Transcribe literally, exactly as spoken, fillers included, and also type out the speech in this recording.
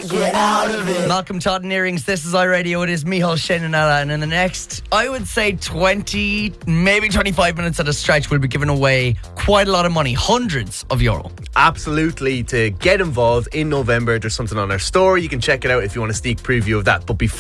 can't get out of it. Malcolm Todd and Earrings, this is iRadio. It is Michal, Shane and Ella. And in the next, I would say twenty, maybe twenty-five minutes at a stretch, we'll be giving away quite a lot of money. Hundreds of euro. Absolutely. To get involved in November, there's something on our store. You can check it out if you want a sneak preview of that. But before